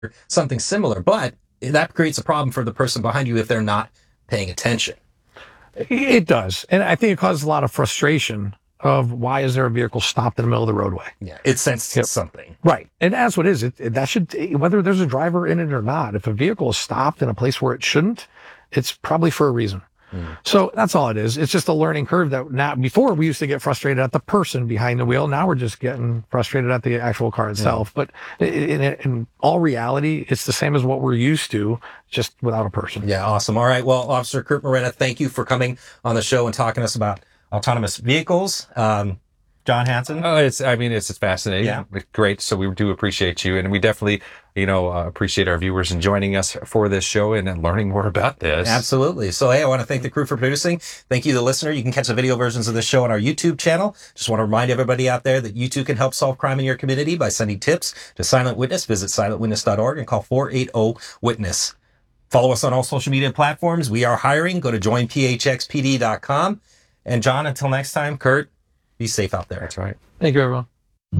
something similar, but that creates a problem for the person behind you if they're not paying attention. It does. And I think it causes a lot of frustration of why is there a vehicle stopped in the middle of the roadway? Yeah, it senses something. Right. And that's what it is. That should, whether there's a driver in it or not, if a vehicle is stopped in a place where it shouldn't, it's probably for a reason. So that's all it is. It's just a learning curve that now, before we used to get frustrated at the person behind the wheel. Now we're just getting frustrated at the actual car itself. But in all reality, it's the same as what we're used to, just without a person. Yeah, awesome. All right. Well, Officer Kurt Morena, thank you for coming on the show and talking to us about autonomous vehicles. John Hanson. Oh, it's fascinating. Yeah. Great. So we do appreciate you, and we definitely, appreciate our viewers and joining us for this show and learning more about this. Absolutely. So, hey, I want to thank the crew for producing. Thank you, the listener. You can catch the video versions of the show on our YouTube channel. Just want to remind everybody out there that you too can help solve crime in your community by sending tips to Silent Witness. Visit silentwitness.org and call 480-WITNESS. Follow us on all social media platforms. We are hiring. Go to joinphxpd.com. And John, until next time, Kurt, be safe out there. That's right. Thank you, everyone.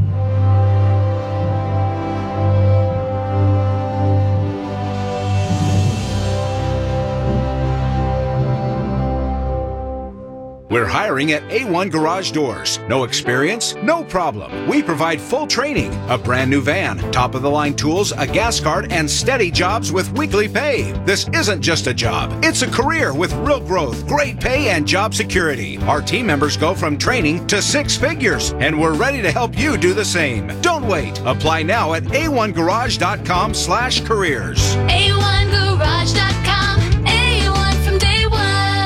We're hiring at A1 Garage Doors. No experience? No problem. We provide full training, a brand new van, top-of-the-line tools, a gas card, and steady jobs with weekly pay. This isn't just a job. It's a career with real growth, great pay, and job security. Our team members go from training to 6 figures, and we're ready to help you do the same. Don't wait. Apply now at a1garage.com/careers. A1garage.com. A1 from day one.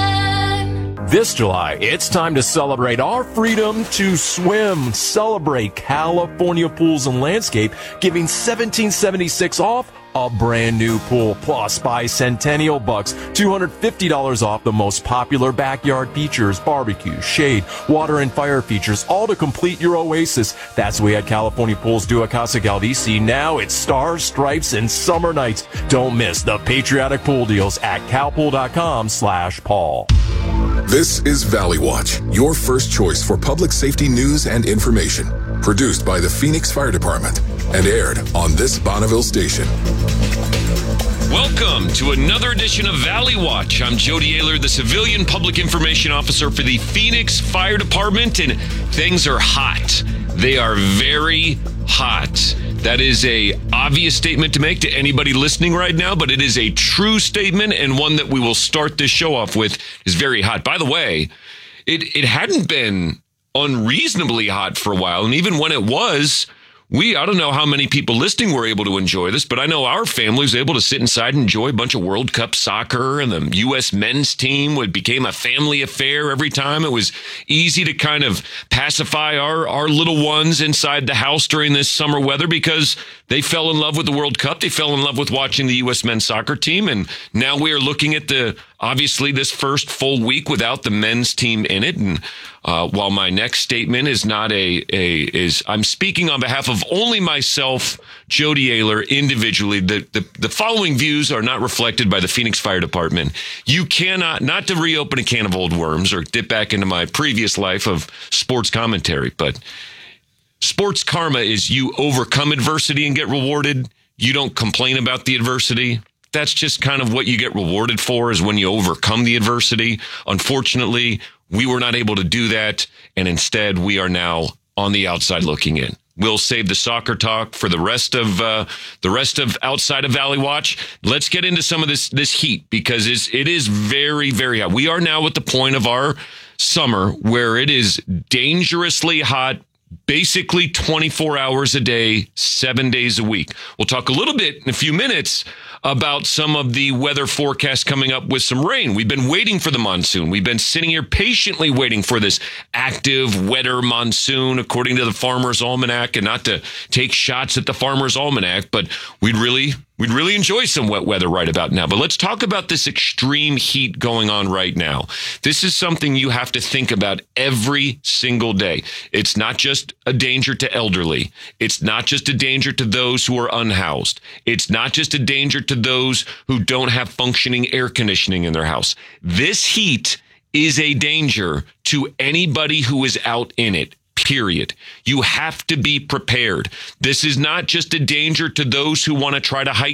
This July, it's time to celebrate our freedom to swim. Celebrate California Pools and Landscape, giving $1,776 off a brand new pool. Plus, buy Centennial Bucks, $250 off the most popular backyard features, barbecue, shade, water, and fire features, all to complete your oasis. That's what we had California Pools do at Casa Galdici. Now it's stars, stripes, and summer nights. Don't miss the patriotic pool deals at calpool.com/Paul. This is Valley Watch, your first choice for public safety news and information. Produced by the Phoenix Fire Department and aired on this Bonneville station. Welcome to another edition of Valley Watch. I'm Jody Ayler, the Civilian Public Information Officer for the Phoenix Fire Department, and things are hot. They are very hot. That is a obvious statement to make to anybody listening right now, but it is a true statement and one that we will start this show off with. Is very hot. By the way, it hadn't been unreasonably hot for a while, and even when it was, I don't know how many people listening were able to enjoy this, but I know our family was able to sit inside and enjoy a bunch of World Cup soccer, and the U.S. men's team became a family affair every time. It was easy to kind of pacify our little ones inside the house during this summer weather because they fell in love with the World Cup. They fell in love with watching the U.S. men's soccer team, and now we are looking at obviously this first full week without the men's team in it. And while my next statement is not I'm speaking on behalf of only myself, Jody Ayler, individually. The following views are not reflected by the Phoenix Fire Department. You cannot, not to reopen a can of old worms or dip back into my previous life of sports commentary, but sports karma is you overcome adversity and get rewarded. You don't complain about the adversity. That's just kind of what you get rewarded for, is when you overcome the adversity. Unfortunately, we were not able to do that, and instead we are now on the outside looking in. We'll save the soccer talk for the rest of outside of Valley Watch. Let's get into some of this heat, because it is very, very hot. We are now at the point of our summer where it is dangerously hot, basically 24 hours a day, 7 days a week. We'll talk a little bit in a few minutes about some of the weather forecasts coming up with some rain. We've been waiting for the monsoon. We've been sitting here patiently waiting for this active, wetter monsoon, according to the Farmer's Almanac, and not to take shots at the Farmer's Almanac, but we'd really enjoy some wet weather right about now. But let's talk about this extreme heat going on right now. This is something you have to think about every single day. It's not just a danger to elderly. It's not just a danger to those who are unhoused. It's not just a danger to those who don't have functioning air conditioning in their house. This heat is a danger to anybody who is out in it. Period. You have to be prepared. This is not just a danger to those who want to try to hike